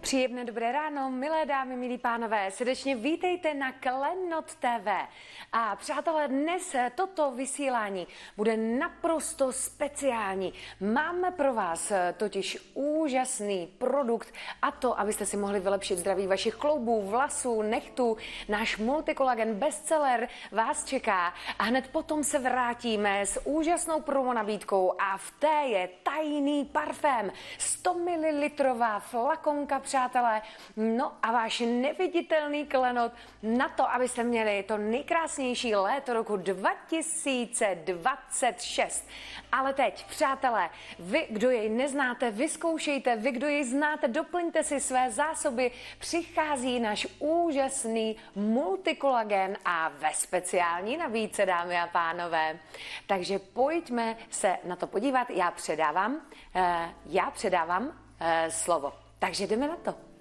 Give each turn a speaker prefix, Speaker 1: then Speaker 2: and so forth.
Speaker 1: Příjemné dobré ráno, milé dámy, milí pánové, srdečně vítejte na Klenot TV. A přátelé, dnes toto vysílání bude naprosto speciální. Máme pro vás totiž úžasný produkt, a to, abyste si mohli vylepšit zdraví vašich kloubů, vlasů, nechtů. Náš multikolagen bestseller vás čeká a hned potom se vrátíme s úžasnou promo nabídkou a v té je tajný parfém, 100 ml flakonka, přátelé, no a váš neviditelný klenot na to, abyste měli to nejkrásnější léto roku 2026. Ale teď, přátelé, vy, kdo jej neznáte, vyzkoušejte, vy, kdo jej znáte, doplňte si své zásoby, přichází náš úžasný multikolagen a ve speciální nabídce, dámy a pánové. Takže pojďme se na to podívat, já předávám slovo. Takže jdeme na to.